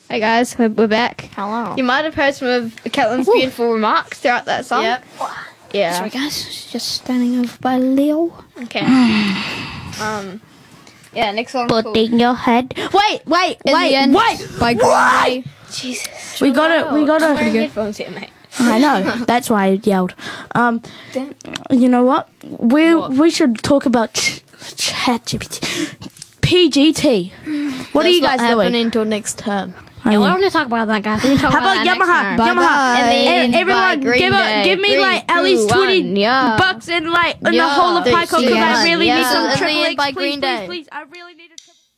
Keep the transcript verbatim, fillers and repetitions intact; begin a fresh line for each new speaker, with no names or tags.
Hey guys, we're, we're back.
Hello.
You might have heard some of Caitlin's
Woo.
beautiful remarks throughout that song.
Yep.
Yeah.
Sorry guys, just standing over by Leo.
Okay. um. Yeah. Next song.
Putting your head. Wait, wait,
In
wait,
the end,
wait.
by Green Day.
Jesus. We got it. We got
I'm wearing
it.
headphones here, mate.
I know. That's why I yelled. Um, you know what? We
What?
we should talk about ch- ChatGPT. P G T. What are you guys doing?
until next term.
I
Yeah, we
know.
don't need to talk about that, guys. We need to talk
How
about,
about
that next
Yamaha?
term.
Yamaha.
And then
E- everyone,
by Green
give, a,
Day.
give me
Three,
like at
two,
least twenty
one, yeah.
bucks in like in the
Yeah.
whole of
Three,
Pyco
two,
because I
one,
really
yeah.
need some
And
triple
then
X.
by
Please,
Green
please,
Day.
please. I really need.